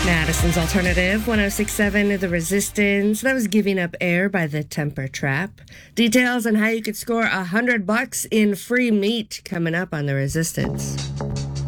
Madison's Alternative, 1067 The Resistance. That was Giving Up Air by the Temper Trap. Details on how you could score $100 in free meat coming up on The Resistance.